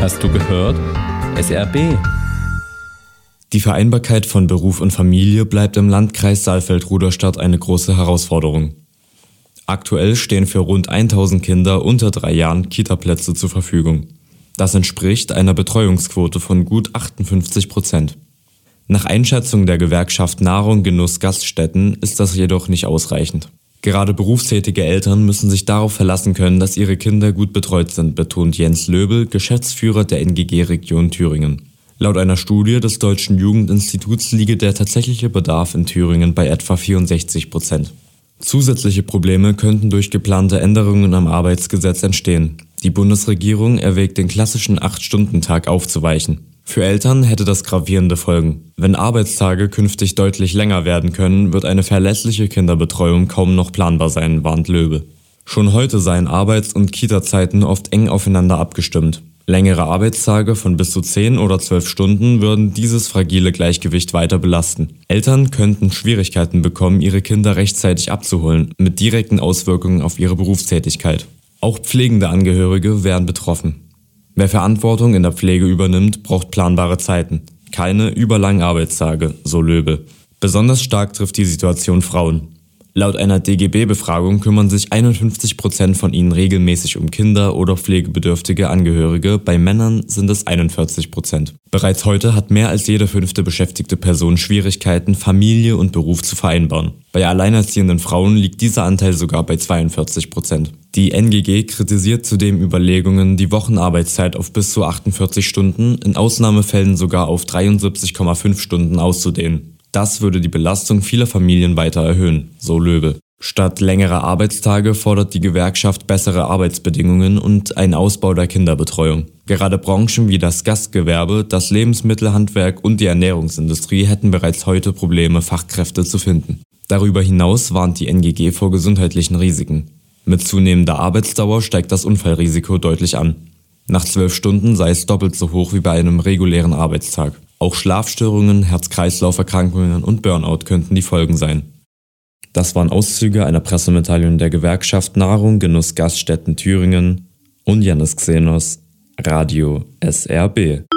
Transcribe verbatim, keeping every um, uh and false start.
Hast du gehört? S R B. Die Vereinbarkeit von Beruf und Familie bleibt im Landkreis Saalfeld-Rudolstadt eine große Herausforderung. Aktuell stehen für rund tausend Kinder unter drei Jahren Kita-Plätze zur Verfügung. Das entspricht einer Betreuungsquote von gut achtundfünfzig Prozent. Nach Einschätzung der Gewerkschaft Nahrung, Genuss, Gaststätten ist das jedoch nicht ausreichend. Gerade berufstätige Eltern müssen sich darauf verlassen können, dass ihre Kinder gut betreut sind, betont Jens Löbel, Geschäftsführer der N G G-Region Thüringen. Laut einer Studie des Deutschen Jugendinstituts liege der tatsächliche Bedarf in Thüringen bei etwa vierundsechzig Prozent. Zusätzliche Probleme könnten durch geplante Änderungen am Arbeitsgesetz entstehen. Die Bundesregierung erwägt, den klassischen acht-Stunden-Tag aufzuweichen. Für Eltern hätte das gravierende Folgen. Wenn Arbeitstage künftig deutlich länger werden können, wird eine verlässliche Kinderbetreuung kaum noch planbar sein, warnt Löbel. Schon heute seien Arbeits- und Kita-Zeiten oft eng aufeinander abgestimmt. Längere Arbeitstage von bis zu zehn oder zwölf Stunden würden dieses fragile Gleichgewicht weiter belasten. Eltern könnten Schwierigkeiten bekommen, ihre Kinder rechtzeitig abzuholen, mit direkten Auswirkungen auf ihre Berufstätigkeit. Auch pflegende Angehörige wären betroffen. Wer Verantwortung in der Pflege übernimmt, braucht planbare Zeiten. Keine überlangen Arbeitstage, so Löbel. Besonders stark trifft die Situation Frauen. Laut einer D G B-Befragung kümmern sich einundfünfzig Prozent von ihnen regelmäßig um Kinder oder pflegebedürftige Angehörige, bei Männern sind es einundvierzig Prozent. Bereits heute hat mehr als jede fünfte beschäftigte Person Schwierigkeiten, Familie und Beruf zu vereinbaren. Bei alleinerziehenden Frauen liegt dieser Anteil sogar bei zweiundvierzig Prozent. Die N G G kritisiert zudem Überlegungen, die Wochenarbeitszeit auf bis zu achtundvierzig Stunden, in Ausnahmefällen sogar auf dreiundsiebzig Komma fünf Stunden auszudehnen. Das würde die Belastung vieler Familien weiter erhöhen, so Löbel. Statt längerer Arbeitstage fordert die Gewerkschaft bessere Arbeitsbedingungen und einen Ausbau der Kinderbetreuung. Gerade Branchen wie das Gastgewerbe, das Lebensmittelhandwerk und die Ernährungsindustrie hätten bereits heute Probleme, Fachkräfte zu finden. Darüber hinaus warnt die N G G vor gesundheitlichen Risiken. Mit zunehmender Arbeitsdauer steigt das Unfallrisiko deutlich an. Nach zwölf Stunden sei es doppelt so hoch wie bei einem regulären Arbeitstag. Auch Schlafstörungen, Herz-Kreislauf-Erkrankungen und Burnout könnten die Folgen sein. Das waren Auszüge einer Pressemitteilung der Gewerkschaft Nahrung, Genuss, Gaststätten Thüringen und Janis Xenos, Radio S R B.